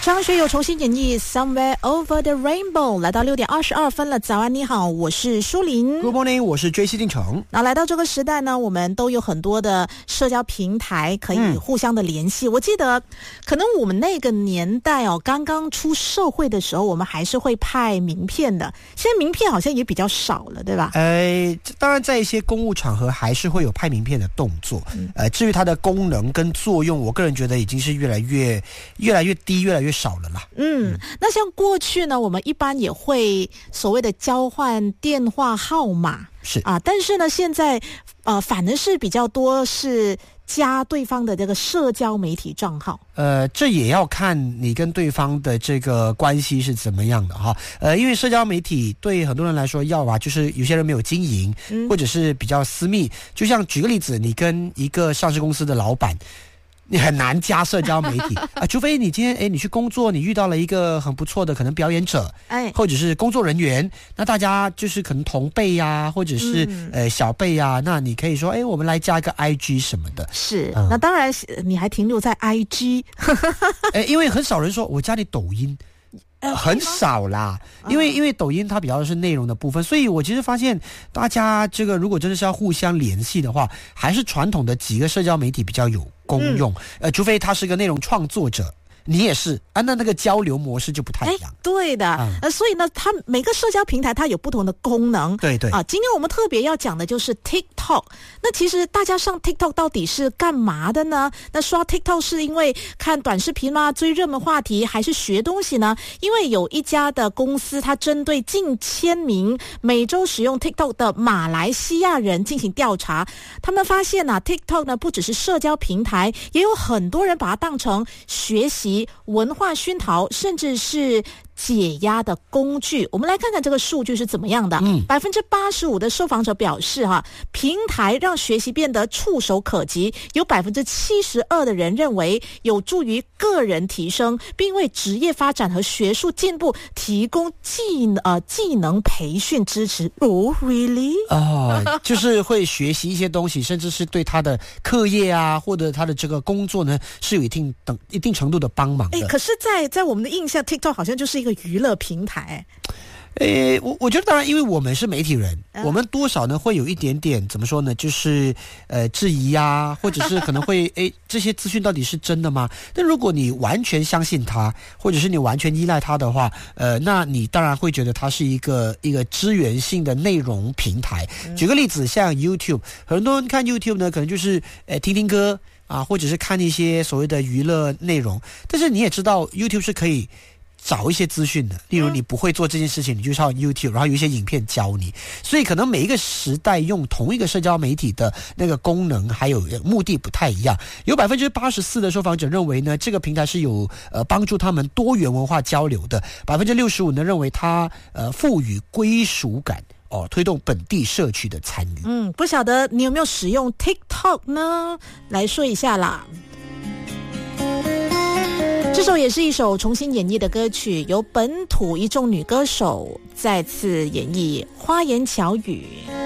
张学友重新演绎 Somewhere Over the Rainbow， 来到6点22分了。早安，你好，我是舒琳。 Good morning， 我是 JC 定成。 那来到这个时代呢，我们都有很多的社交平台可以互相的联系。我记得可能我们那个年代刚刚出社会的时候，我们还是会派名片的，现在名片好像也比较少了，对吧？ 当然在一些公务场合还是会有派名片的动作。至于它的功能跟作用，我个人觉得已经是越来越低，越来越少了啦。 那像过去呢，我们一般也会所谓的交换电话号码， 是啊，但是呢，现在反而是比较多是加对方的这个社交媒体账号。 这也要看你跟对方的这个关系是怎么样的哈。因为社交媒体对很多人来说，要么就是有些人没有经营，或者是比较私密。就像举个例子，你跟一个上市公司的老板，你很难加社交媒体除非你今天你去工作，你遇到了一个很不错的可能表演者，或者是工作人员，那大家就是可能同辈呀，或者是小辈呀，那你可以说我们来加一个 IG 什么的。 是，那当然你还停留在 IG 因为很少人说我加你抖音。很少啦，因为抖音它比较是内容的部分，所以我其实发现大家这个如果真的是要互相联系的话，还是传统的几个社交媒体比较有功用。除非他是个内容创作者，你也是那个交流模式就不太一样。 对的，所以呢，它每个社交平台它有不同的功能。 对对今天我们特别要讲的就是 TikTok。那其实大家上 TikTok 到底是干嘛的呢？那刷 TikTok 是因为看短视频吗？追热门话题，还是学东西呢？因为有一家的公司，它针对近1000名每周使用 TikTok 的马来西亚人进行调查，他们发现TikTok 呢不只是社交平台，也有很多人把它当成学习、文化熏陶，甚至是解压的工具。我们来看看这个数据是怎么样的。85%的受访者表示平台让学习变得触手可及，有72%的人认为有助于个人提升，并为职业发展和学术进步提供技能培训支持。really？ 就是会学习一些东西，甚至是对他的课业啊，或者他的这个工作呢，是有一定程度的帮忙的。 可是在我们的印象 TikTok 好像就是一个娱乐平台。 我觉得当然，因为我们是媒体人，我们多少呢会有一点点怎么说呢，就是质疑啊，或者是可能会这些资讯到底是真的吗？但如果你完全相信它，或者是你完全依赖它的话，那你当然会觉得它是一个支援性的内容平台。举个例子，像 YouTube， 很多人看 YouTube 呢，可能就是听听歌啊，或者是看一些所谓的娱乐内容。但是你也知道 YouTube 是可以找一些资讯的，例如你不会做这件事情，你就上 YouTube， 然后有一些影片教你。所以可能每一个时代用同一个社交媒体的那个功能还有目的不太一样。有84%的受访者认为呢，这个平台是有帮助他们多元文化交流的。65%呢认为它赋予归属感，推动本地社区的参与。 不晓得你有没有使用 TikTok 呢？来说一下啦。这首也是一首重新演绎的歌曲，由本土一众女歌手再次演绎花言巧语。